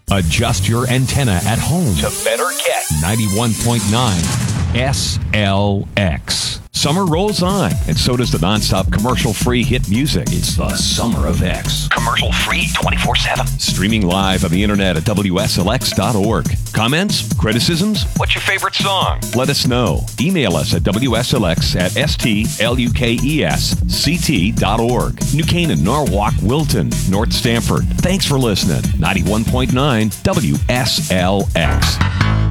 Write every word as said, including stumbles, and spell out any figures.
Adjust your antenna at home to better get ninety-one point nine S L X. Summer rolls on, and so does the nonstop commercial-free hit music. It's the Summer of X. Commercial-free twenty-four seven. Streaming live on the internet at W S L X dot org. Comments? Criticisms? What's your favorite song? Let us know. Email us at W S L X at S T L U K E S C T dot org. New Canaan, Norwalk, Wilton, North Stamford. Thanks for listening. ninety-one point nine W S L X.